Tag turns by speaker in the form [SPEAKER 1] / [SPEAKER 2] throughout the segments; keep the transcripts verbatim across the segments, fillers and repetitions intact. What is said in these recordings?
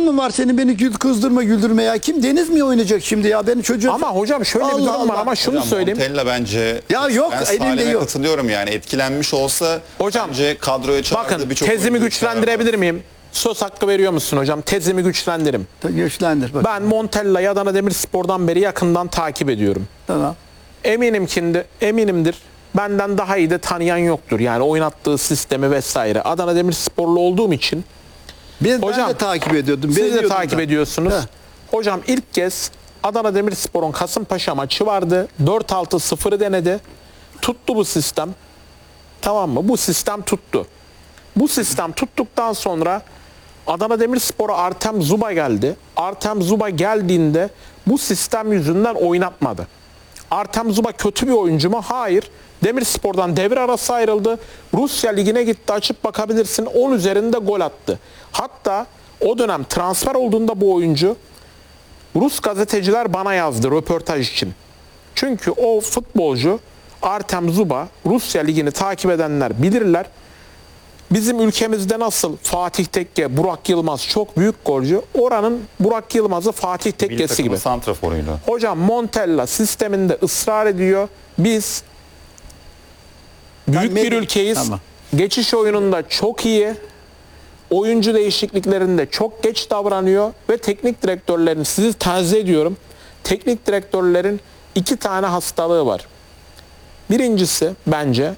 [SPEAKER 1] mu var senin, beni gül kızdırma güldürme ya? Kim, Deniz mi oynayacak şimdi ya? Benim çocuğum.
[SPEAKER 2] Ama hocam şöyle
[SPEAKER 1] Allah
[SPEAKER 2] bir durum var
[SPEAKER 1] Allah.
[SPEAKER 2] ama şunu
[SPEAKER 3] Hocam
[SPEAKER 2] söyleyeyim.
[SPEAKER 3] Montella bence
[SPEAKER 1] Ya yok,
[SPEAKER 3] ben
[SPEAKER 1] elinde
[SPEAKER 3] Salim'e
[SPEAKER 1] yok.
[SPEAKER 3] katılıyorum yani, etkilenmiş olsa
[SPEAKER 2] Hocam,
[SPEAKER 3] bence kadroya çağırdı.
[SPEAKER 2] Bakın
[SPEAKER 3] birçok
[SPEAKER 2] tezimi
[SPEAKER 3] oyuncuyu
[SPEAKER 2] güçlendirebilir
[SPEAKER 3] çağırdı.
[SPEAKER 2] miyim? Söz hakkı veriyor musun hocam? Tezimi güçlendirim.
[SPEAKER 1] Güçlendir. Bak.
[SPEAKER 2] Ben Montella'yı Adana Demirspor'dan beri yakından takip ediyorum.
[SPEAKER 1] Tamam.
[SPEAKER 2] Eminim ki, eminimdir. Benden daha iyi de tanıyan yoktur. Yani oynattığı sistemi vesaire. Adana Demirsporlu olduğum için.
[SPEAKER 1] Ben,
[SPEAKER 2] Hocam,
[SPEAKER 1] ben de takip ediyordum.
[SPEAKER 2] Siz de
[SPEAKER 1] beğeniyordum
[SPEAKER 2] takip
[SPEAKER 1] da.
[SPEAKER 2] ediyorsunuz.
[SPEAKER 1] Heh.
[SPEAKER 2] Hocam ilk kez Adana Demirspor'un Kasımpaşa maçı vardı. dört altı sıfırı denedi. Tuttu bu sistem. Tamam mı? Bu sistem tuttu. Bu sistem tuttuktan sonra Adana Demirspor'a Artem Zuba geldi. Artem Zuba geldiğinde bu sistem yüzünden oynatmadı. Artem Zuba kötü bir oyuncu mu? Hayır. Demirspor'dan devre arası ayrıldı. Rusya Ligi'ne gitti. Açıp bakabilirsin. on üzerinde gol attı. Hatta o dönem transfer olduğunda bu oyuncu, Rus gazeteciler bana yazdı röportaj için. Çünkü o futbolcu Artem Zuba, Rusya Ligi'ni takip edenler bilirler. Bizim ülkemizde nasıl Fatih Tekke, Burak Yılmaz çok büyük golcü. Oranın Burak Yılmaz'ı Fatih
[SPEAKER 3] Milli
[SPEAKER 2] Tekke'si
[SPEAKER 3] takımın
[SPEAKER 2] gibi.
[SPEAKER 3] santraforuydu.
[SPEAKER 2] Hocam Montella sisteminde ısrar ediyor. Biz büyük
[SPEAKER 1] Ben
[SPEAKER 2] bir
[SPEAKER 1] med-
[SPEAKER 2] ülkeyiz.
[SPEAKER 1] Tamam.
[SPEAKER 2] Geçiş oyununda çok iyi. Oyuncu değişikliklerinde çok geç davranıyor ve teknik direktörlerin, sizi tenzih ediyorum, teknik direktörlerin iki tane hastalığı var. Birincisi bence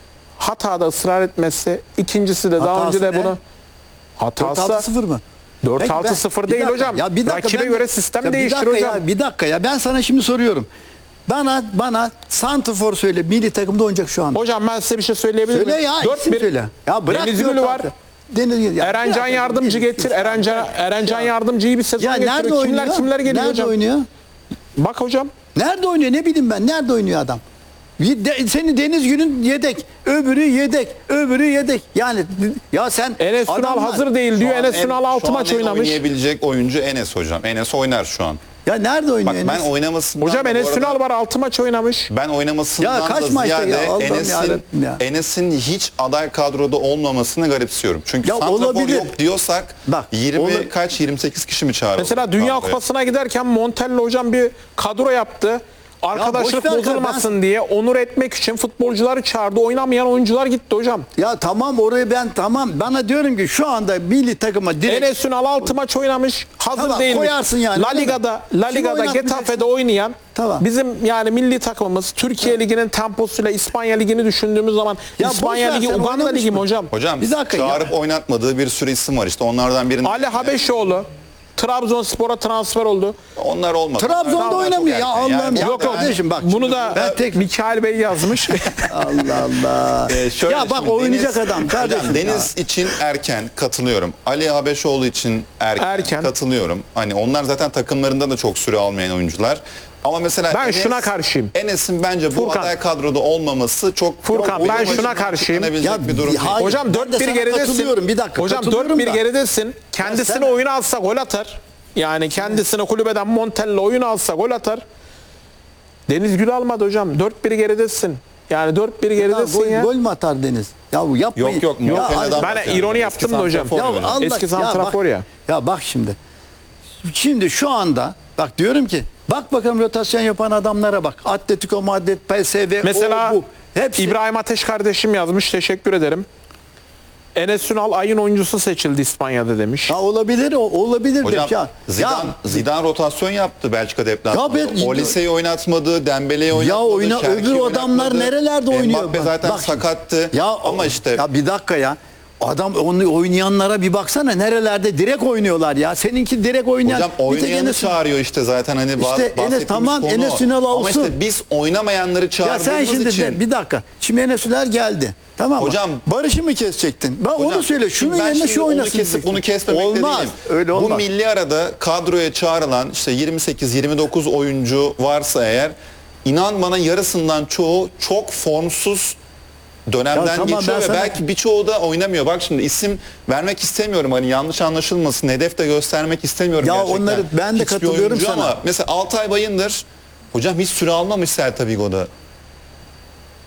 [SPEAKER 2] hatada ısrar etmesi, ikincisi de daha
[SPEAKER 1] Hatası
[SPEAKER 2] önce de
[SPEAKER 1] ne?
[SPEAKER 2] bunu
[SPEAKER 1] dört
[SPEAKER 2] hatası
[SPEAKER 1] altı sıfır mı?
[SPEAKER 2] dört
[SPEAKER 1] Peki
[SPEAKER 2] altı
[SPEAKER 1] ben-
[SPEAKER 2] sıfır
[SPEAKER 1] bir
[SPEAKER 2] değil
[SPEAKER 1] dakika,
[SPEAKER 2] hocam.
[SPEAKER 1] ya bir dakika,
[SPEAKER 2] Rakibe
[SPEAKER 1] ben-
[SPEAKER 2] göre sistem
[SPEAKER 1] ya bir
[SPEAKER 2] değiştir
[SPEAKER 1] dakika
[SPEAKER 2] hocam.
[SPEAKER 1] Ya, bir dakika ya, ben sana şimdi soruyorum. Bana bana santrfor söyle, milli takımda oynayacak şu anda.
[SPEAKER 2] Hocam ben size bir şey söyleyebilir miyim?
[SPEAKER 1] Söyle ya, isim söyle. Ya bırak
[SPEAKER 2] Deniz
[SPEAKER 1] diyor
[SPEAKER 2] Gülü var.
[SPEAKER 1] kanka. Deniz, ya,
[SPEAKER 2] Erencan
[SPEAKER 1] bırak-
[SPEAKER 2] Yardımcı getir. Erencan, Erencan Yardımcı iyi bir sezon
[SPEAKER 1] Ya
[SPEAKER 2] getiriyor.
[SPEAKER 1] nerede
[SPEAKER 2] Kimler
[SPEAKER 1] oynuyor?
[SPEAKER 2] kimler geliyor
[SPEAKER 1] nerede
[SPEAKER 2] hocam?
[SPEAKER 1] oynuyor?
[SPEAKER 2] Bak hocam.
[SPEAKER 1] Nerede oynuyor, ne bileyim ben. Nerede oynuyor adam? Bir de- Seni Deniz Gün'ün yedek, öbürü yedek, öbürü yedek. Yani ya sen
[SPEAKER 2] Enes Ünal
[SPEAKER 1] adamlar-
[SPEAKER 2] hazır değil diyor.
[SPEAKER 3] Şu an
[SPEAKER 2] Enes
[SPEAKER 3] en-
[SPEAKER 2] Ünal altı
[SPEAKER 3] şu an
[SPEAKER 2] maç
[SPEAKER 3] en
[SPEAKER 2] oynamış.
[SPEAKER 3] oynayabilecek oyuncu Enes hocam. Enes oynar şu an.
[SPEAKER 1] Ya nerede
[SPEAKER 3] Bak
[SPEAKER 1] oynuyor
[SPEAKER 3] ben
[SPEAKER 1] Enes?
[SPEAKER 3] oynamasından
[SPEAKER 2] Hocam
[SPEAKER 3] da bu
[SPEAKER 2] Enes
[SPEAKER 3] arada-
[SPEAKER 2] Ünal var altı maç oynamış.
[SPEAKER 3] Ben oynamasından
[SPEAKER 1] Ya kaç
[SPEAKER 3] da
[SPEAKER 1] maçta
[SPEAKER 3] ziyade
[SPEAKER 1] ya? Allah'ım
[SPEAKER 3] Enes'in
[SPEAKER 1] yarabbim ya.
[SPEAKER 3] Enes'in hiç aday kadroda olmamasını garipsiyorum. Çünkü
[SPEAKER 1] Ya
[SPEAKER 3] santrafor
[SPEAKER 1] olabilir.
[SPEAKER 3] yok diyorsak
[SPEAKER 1] Bak,
[SPEAKER 3] yirmi
[SPEAKER 1] olur.
[SPEAKER 3] kaç yirmi sekiz kişi mi çağırdı?
[SPEAKER 2] Mesela Dünya
[SPEAKER 3] kadroya?
[SPEAKER 2] Kupası'na giderken Montella hocam bir kadro yaptı. Arkadaşlık
[SPEAKER 1] boş ver,
[SPEAKER 2] bozulmasın diye onur etmek için futbolcuları çağırdı. Oynamayan oyuncular gitti hocam.
[SPEAKER 1] Ya tamam, orayı ben tamam. Bana diyorum ki şu anda milli takıma direkt
[SPEAKER 2] Enes Ünal altı maç oynamış. Hazır
[SPEAKER 1] Tamam,
[SPEAKER 2] değil mi?
[SPEAKER 1] koyarsın yani,
[SPEAKER 2] La
[SPEAKER 1] değil mi?
[SPEAKER 2] Liga'da, La
[SPEAKER 1] Kim
[SPEAKER 2] Liga'da
[SPEAKER 1] oynatmayacaksın?
[SPEAKER 2] Getafe'de oynayan
[SPEAKER 1] Tamam.
[SPEAKER 2] bizim yani milli takımımız Türkiye Ligi'nin temposuyla İspanya Ligi'ni düşündüğümüz zaman
[SPEAKER 1] Ya
[SPEAKER 2] İspanya
[SPEAKER 1] boş ver,
[SPEAKER 2] Ligi
[SPEAKER 1] sen
[SPEAKER 2] Uganda
[SPEAKER 1] oynamış
[SPEAKER 2] Ligi mi
[SPEAKER 1] mı?
[SPEAKER 2] hocam?
[SPEAKER 3] Hocam
[SPEAKER 1] Bir dakika ya.
[SPEAKER 3] çağırıp oynatmadığı bir sürü isim var işte, onlardan birinin.
[SPEAKER 2] Ali Habeşoğlu Trabzonspor'a transfer oldu.
[SPEAKER 3] Onlar olmadı.
[SPEAKER 1] Trabzon'da
[SPEAKER 3] Onlar çok
[SPEAKER 1] oynamıyor ya,
[SPEAKER 3] erken.
[SPEAKER 1] Allah'ım.
[SPEAKER 3] bu
[SPEAKER 1] Yok,
[SPEAKER 3] arada
[SPEAKER 1] yok. Kardeşim bak,
[SPEAKER 2] Bunu
[SPEAKER 1] şimdi
[SPEAKER 2] da
[SPEAKER 1] ben tek-
[SPEAKER 2] Mikail Bey yazmış.
[SPEAKER 1] Allah Allah.
[SPEAKER 3] Ee, şöyle
[SPEAKER 1] ya bak
[SPEAKER 3] şimdi
[SPEAKER 1] oynayacak
[SPEAKER 3] Deniz-
[SPEAKER 1] adam kardeşim.
[SPEAKER 3] Hocam, Deniz için erken katılıyorum. Ali Habeşoğlu için erken,
[SPEAKER 2] Erken.
[SPEAKER 3] katılıyorum. Hani onlar zaten takımlarında da çok süre almayan oyuncular. Ama mesela
[SPEAKER 2] Ben
[SPEAKER 3] Enes-
[SPEAKER 2] şuna karşıyım.
[SPEAKER 3] Enes'in bence bu
[SPEAKER 2] Furkan.
[SPEAKER 3] aday kadroda olmaması çok
[SPEAKER 2] Furkan,
[SPEAKER 3] oyun
[SPEAKER 2] ben
[SPEAKER 3] başına
[SPEAKER 2] şuna karşıyım.
[SPEAKER 3] tıklanabilecek
[SPEAKER 1] Ya,
[SPEAKER 3] bir durum değil.
[SPEAKER 1] hayır.
[SPEAKER 2] Hocam
[SPEAKER 1] ben de
[SPEAKER 2] dört bir
[SPEAKER 1] sana
[SPEAKER 2] geridesin.
[SPEAKER 1] katılıyorum, bir dakika,
[SPEAKER 2] Hocam
[SPEAKER 1] katılıyorum
[SPEAKER 2] dört bir
[SPEAKER 1] da.
[SPEAKER 2] geridesin. Kendisini
[SPEAKER 1] sen-
[SPEAKER 2] oyuna alsa gol atar. Yani kendisini kulübeden Montella oyuna alsa gol atar. Deniz Gül almadı hocam. dört bir geridesin. Yani dört bir
[SPEAKER 1] Ya,
[SPEAKER 2] geridesin
[SPEAKER 1] gol,
[SPEAKER 2] ya.
[SPEAKER 1] gol mü atar Deniz? Ya bu yapmayın.
[SPEAKER 3] Yok, yok,
[SPEAKER 1] Ya,
[SPEAKER 3] Montella'dan
[SPEAKER 1] ay-
[SPEAKER 2] Ben
[SPEAKER 3] bahsediyorum.
[SPEAKER 2] ironi
[SPEAKER 3] Eski
[SPEAKER 2] yaptım da hocam.
[SPEAKER 3] santrafor
[SPEAKER 1] Ya
[SPEAKER 3] oyunu.
[SPEAKER 1] Allah,
[SPEAKER 2] Eski
[SPEAKER 1] ya
[SPEAKER 2] santrafor
[SPEAKER 1] bak-
[SPEAKER 2] ya.
[SPEAKER 1] Ya bak şimdi. Şimdi şu anda bak diyorum ki bak bakalım rotasyon yapan adamlara bak. Atletico Madrid, P S V,
[SPEAKER 2] Mesela
[SPEAKER 1] o bu. Hepsi.
[SPEAKER 2] İbrahim Ateş kardeşim yazmış. Teşekkür ederim. Enes Ünal ayın oyuncusu seçildi İspanya'da demiş.
[SPEAKER 1] Ya olabilir, o olabilir
[SPEAKER 3] Hocam
[SPEAKER 1] de ya.
[SPEAKER 3] Zidane,
[SPEAKER 1] Ya,
[SPEAKER 3] Zidane rotasyon yaptı Belçika deplasmanında.
[SPEAKER 1] Ya ben-
[SPEAKER 3] Olise'yi oynatmadı, Dembele'yi oynatmadı.
[SPEAKER 1] oyna-
[SPEAKER 3] Şerki'yi
[SPEAKER 1] öbür adamlar
[SPEAKER 3] oynatmadı.
[SPEAKER 1] nerelerde oynuyor?
[SPEAKER 3] Mbappe
[SPEAKER 1] Bak-
[SPEAKER 3] zaten
[SPEAKER 1] bak şimdi.
[SPEAKER 3] sakattı.
[SPEAKER 1] Ya
[SPEAKER 3] ama işte
[SPEAKER 1] ya bir dakika ya. Adam onu oynayanlara bir baksana, nerelerde direkt oynuyorlar ya. Seninki direkt oynayan.
[SPEAKER 3] hocam
[SPEAKER 1] bir tek
[SPEAKER 3] oynayanı
[SPEAKER 1] Enes-
[SPEAKER 3] çağırıyor işte zaten hani bah-
[SPEAKER 1] İşte Enes,
[SPEAKER 3] bahsettiğimiz
[SPEAKER 1] tamam,
[SPEAKER 3] konu
[SPEAKER 1] Enes
[SPEAKER 3] o.
[SPEAKER 1] Ünal
[SPEAKER 3] Ama
[SPEAKER 1] olsun.
[SPEAKER 3] işte biz oynamayanları
[SPEAKER 1] Ya
[SPEAKER 3] çağırdığımız
[SPEAKER 1] sen şimdi
[SPEAKER 3] için.
[SPEAKER 1] de, bir dakika. Şimdi Enes Ünal geldi. Tamam mı?
[SPEAKER 3] Hocam-
[SPEAKER 1] Barış'ı mı kesecektin? Ben
[SPEAKER 3] Hocam,
[SPEAKER 1] onu söyle. Şunun
[SPEAKER 3] ben
[SPEAKER 1] yerine
[SPEAKER 3] şimdi
[SPEAKER 1] şu
[SPEAKER 3] onu
[SPEAKER 1] oynasın.
[SPEAKER 3] kesip
[SPEAKER 1] diyecektin.
[SPEAKER 3] bunu kesmemekte
[SPEAKER 1] olmaz.
[SPEAKER 3] değilim.
[SPEAKER 1] Öyle olmaz.
[SPEAKER 3] Bu milli arada kadroya çağrılan işte yirmi sekiz yirmi dokuz oyuncu varsa eğer, inan bana yarısından çoğu çok formsuz dönemden
[SPEAKER 1] Ya tamam,
[SPEAKER 3] geçiyor
[SPEAKER 1] ben
[SPEAKER 3] ve
[SPEAKER 1] sana-
[SPEAKER 3] belki birçoğu da oynamıyor. Bak şimdi isim vermek istemiyorum, hani yanlış anlaşılmasın, hedef de göstermek istemiyorum
[SPEAKER 1] Ya
[SPEAKER 3] gerçekten.
[SPEAKER 1] onları ben de
[SPEAKER 3] Hiçbir
[SPEAKER 1] katılıyorum
[SPEAKER 3] oyuncu
[SPEAKER 1] sana.
[SPEAKER 3] Ama mesela Altay Bayındır hocam hiç süre almamış Celta Vigo'da.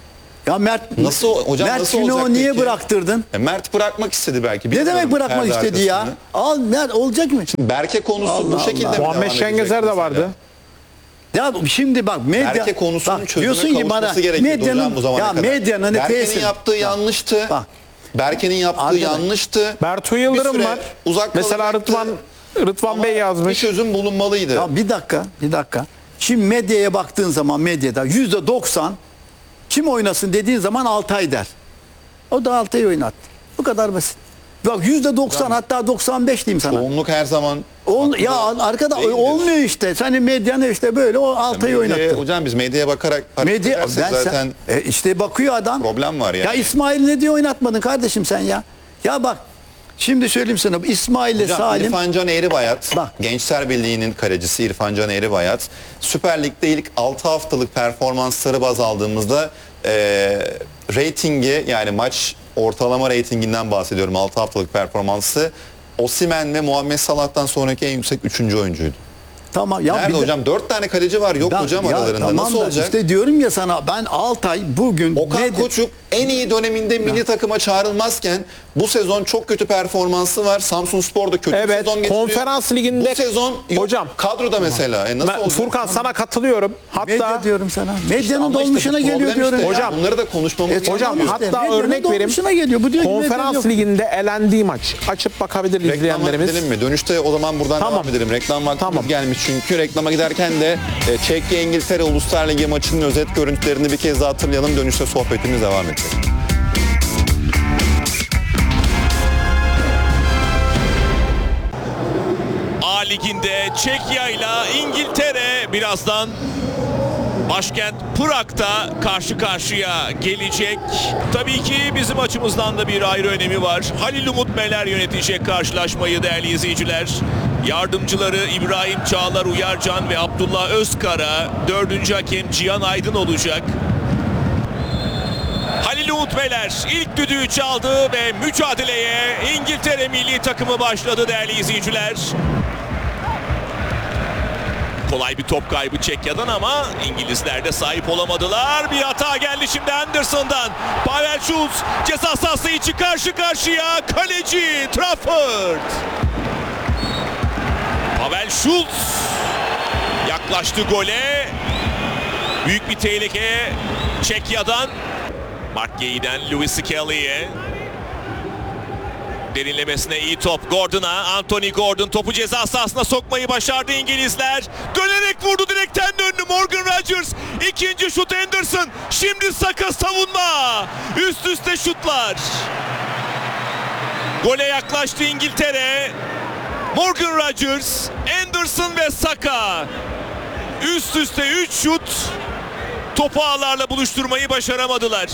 [SPEAKER 1] Ya Mert
[SPEAKER 3] Nasıl hocam,
[SPEAKER 1] Mert
[SPEAKER 3] nasıl
[SPEAKER 1] Günok'u
[SPEAKER 3] olacak
[SPEAKER 1] niye
[SPEAKER 3] peki?
[SPEAKER 1] bıraktırdın?
[SPEAKER 3] E, Mert bırakmak istedi belki.
[SPEAKER 1] Ne
[SPEAKER 3] bilmiyorum,
[SPEAKER 1] demek bırakmak
[SPEAKER 3] perde
[SPEAKER 1] istedi ya?
[SPEAKER 3] arkasını.
[SPEAKER 1] Al Mert olacak mı?
[SPEAKER 3] Berke konusu
[SPEAKER 1] Allah
[SPEAKER 3] bu şekilde
[SPEAKER 1] Allah.
[SPEAKER 3] mi
[SPEAKER 2] Muhammed
[SPEAKER 3] devam edecek
[SPEAKER 2] Şengezer de
[SPEAKER 3] mesela?
[SPEAKER 2] vardı.
[SPEAKER 1] Ya şimdi bak medya
[SPEAKER 3] Berke konusunun
[SPEAKER 1] bak,
[SPEAKER 3] çözüme
[SPEAKER 1] diyorsun ki bana
[SPEAKER 3] kavuşması gerekiyordu
[SPEAKER 1] medyanın
[SPEAKER 3] hocam bu zamana
[SPEAKER 1] ya
[SPEAKER 3] kadar.
[SPEAKER 1] medyanın
[SPEAKER 3] Berke'nin
[SPEAKER 1] tesir.
[SPEAKER 3] yaptığı yanlıştı.
[SPEAKER 1] Bak.
[SPEAKER 3] Berke'nin yaptığı
[SPEAKER 1] Arkadaş.
[SPEAKER 3] yanlıştı.
[SPEAKER 2] Bertu
[SPEAKER 3] Bir
[SPEAKER 2] Yıldırım
[SPEAKER 3] süre
[SPEAKER 2] var.
[SPEAKER 3] uzak
[SPEAKER 2] Mesela
[SPEAKER 3] kalacaktı.
[SPEAKER 2] Rıdvan Rıdvan
[SPEAKER 3] Ama
[SPEAKER 2] Bey
[SPEAKER 3] bir
[SPEAKER 2] yazmış.
[SPEAKER 3] çözüm bulunmalıydı.
[SPEAKER 1] Ya bir dakika, bir dakika. Şimdi medyaya baktığın zaman medyada yüzde doksan kim oynasın dediğin zaman Altay der. O da Altay'ı oynattı. Bu kadar basit. Bak yüzde doksan hatta doksan beş diyeyim sana.
[SPEAKER 3] Çoğunluk her zaman
[SPEAKER 1] Ol,
[SPEAKER 3] haklı
[SPEAKER 1] ya arkada
[SPEAKER 3] değildir.
[SPEAKER 1] olmuyor işte. Senin medyanı işte böyle o Altay'ı
[SPEAKER 3] Medyaya-
[SPEAKER 1] oynattı.
[SPEAKER 3] Hocam biz medyaya bakarak hareket
[SPEAKER 1] Medya
[SPEAKER 3] edersek
[SPEAKER 1] ben
[SPEAKER 3] zaten
[SPEAKER 1] sen, e işte bakıyor adam.
[SPEAKER 3] problem var yani.
[SPEAKER 1] Ya İsmail ne diye oynatmadın kardeşim sen ya? Ya bak şimdi söyleyeyim sana İsmail ile
[SPEAKER 3] Hocam
[SPEAKER 1] Salim
[SPEAKER 3] İrfan Can Eğribayat,
[SPEAKER 1] Bak.
[SPEAKER 3] Gençler Birliği'nin kalecisi İrfan Can Eğribayat, Süper Lig'de ilk altı haftalık performansları baz aldığımızda e, reytingi, yani maç ortalama reytinginden bahsediyorum, altı haftalık performansı Osimhen ve Muhammed Salah'tan sonraki en yüksek üçüncü oyuncuydu.
[SPEAKER 1] tamam ya
[SPEAKER 3] Nerede
[SPEAKER 1] bir de-
[SPEAKER 3] hocam? dört tane kaleci var, yok
[SPEAKER 1] Ya-
[SPEAKER 3] hocam
[SPEAKER 1] ya
[SPEAKER 3] aralarında.
[SPEAKER 1] tamam
[SPEAKER 3] Nasıl
[SPEAKER 1] da
[SPEAKER 3] olacak?
[SPEAKER 1] İşte diyorum ya sana ben Altay bugün
[SPEAKER 3] Okan
[SPEAKER 1] ne-
[SPEAKER 3] Koçuk en iyi döneminde milli takıma çağrılmazken bu sezon çok kötü performansı var. Samsunspor da kötü bir
[SPEAKER 2] Evet,
[SPEAKER 3] sezon geçiriyor.
[SPEAKER 2] Konferans Ligi'nde-
[SPEAKER 3] bu sezon yok.
[SPEAKER 2] Hocam,
[SPEAKER 3] kadroda mesela. E nasıl
[SPEAKER 2] Ben,
[SPEAKER 3] olacak?
[SPEAKER 2] Furkan sana katılıyorum. Hatta
[SPEAKER 1] medya diyorum sana. Medyanın
[SPEAKER 3] Ama işte
[SPEAKER 1] dolmuşuna
[SPEAKER 3] bu problem
[SPEAKER 1] geliyor diyorum.
[SPEAKER 3] işte.
[SPEAKER 1] ya.
[SPEAKER 2] Hocam,
[SPEAKER 3] bunları da konuşmamız
[SPEAKER 1] E,
[SPEAKER 3] gerekiyor.
[SPEAKER 2] hocam
[SPEAKER 1] işte,
[SPEAKER 2] hatta
[SPEAKER 1] medyanın
[SPEAKER 2] örnek vereyim.
[SPEAKER 1] dolmuşuna geliyor. Bu diyor ki medya
[SPEAKER 2] Konferans
[SPEAKER 1] yok.
[SPEAKER 2] Ligi'nde elendiği maç. Açıp bakabilir
[SPEAKER 3] Reklama
[SPEAKER 2] izleyenlerimiz.
[SPEAKER 3] gidelim mi? Dönüşte o zaman buradan
[SPEAKER 2] Tamam.
[SPEAKER 3] devam edelim. Reklam vaktimiz
[SPEAKER 2] Tamam.
[SPEAKER 3] gelmiş çünkü. Reklama giderken de e, Çekya İngiltere Uluslar Ligi maçının özet görüntülerini bir kez daha hatırlayalım. Dönüşte sohbetimiz devam edecek.
[SPEAKER 4] A Ligi'nde Çekya ile İngiltere birazdan başkent Prag'da karşı karşıya gelecek. Tabii ki bizim açımızdan da bir ayrı önemi var. Halil Umut Meler yönetecek karşılaşmayı değerli izleyiciler. Yardımcıları İbrahim Çağlar Uyarcan ve Abdullah Özkara. Dördüncü hakem Cihan Aydın olacak. Halil Umut Meler ilk düdüğü çaldı ve mücadeleye İngiltere milli takımı başladı değerli izleyiciler. Kolay bir top kaybı Çekya'dan ama İngilizler de sahip olamadılar. Bir hata geldi şimdi Anderson'dan. Pavel Schulz ceza sahası içi karşı karşıya. Kaleci Trafford. Pavel Schulz yaklaştı gole. Büyük bir tehlike Çekya'dan. Mark Gay'den Lewis Skelly'ye. Derinlemesine iyi top Gordon'a. Anthony Gordon topu ceza sahasına sokmayı başardı İngilizler. Dönerek vurdu direkten döndü Morgan Rodgers. İkinci şut Anderson. Şimdi Saka savunma. Üst üste şutlar. Gole yaklaştı İngiltere. Morgan Rodgers, Anderson ve Saka. Üst üste üç şut. Topu ağlarla buluşturmayı başaramadılar.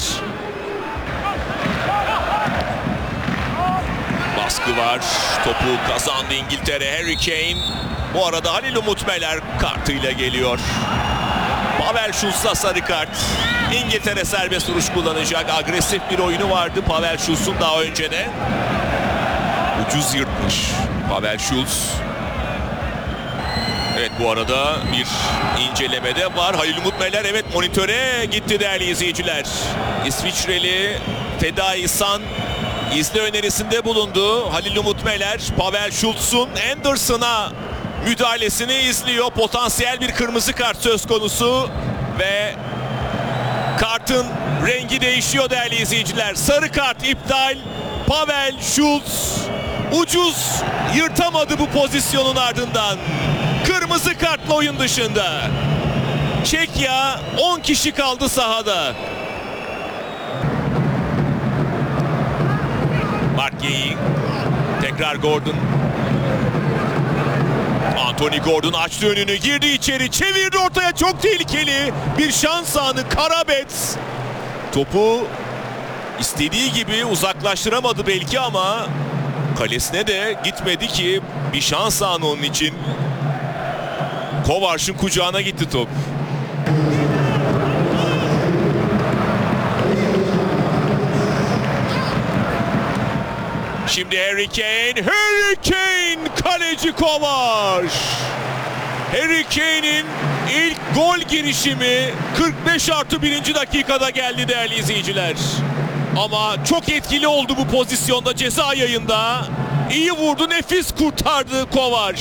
[SPEAKER 4] Baskı var. Topu kazandı İngiltere. Harry Kane. Bu arada Halil Umut Meler kartıyla geliyor. Pavel Schulz'a sarı kart. İngiltere serbest vuruş kullanacak. Agresif bir oyunu vardı Pavel Schulz'un daha önce de. Ucuz yırtmış Pavel Schulz. Evet, bu arada bir incelemede var. Halil Umut Meler evet monitöre gitti değerli izleyiciler. İsviçreli Fedai San izle önerisinde bulundu. Halil Umut Meler Pavel Schulz'un Anderson'a müdahalesini izliyor. Potansiyel bir kırmızı kart söz konusu ve kartın rengi değişiyor değerli izleyiciler. Sarı kart iptal. Pavel Schulz ucuz yırtamadı bu pozisyonun ardından. Kırmızı kartla oyun dışında. Çekya on kişi kaldı sahada. Mark Gay, tekrar Gordon. Anthony Gordon açtı önünü, girdi içeri, çevirdi ortaya, çok tehlikeli bir şans anı. Karabets topu istediği gibi uzaklaştıramadı belki ama kalesine de gitmedi ki bir şans anı onun için. Kovars'ın kucağına gitti top. Şimdi Harry Kane, Harry Kane, kaleci Kovar. Harry Kane'in ilk gol girişimi kırk beş artı birinci dakikada geldi değerli izleyiciler. Ama çok etkili oldu bu pozisyonda ceza yayında. İyi vurdu, nefis kurtardı Kovac.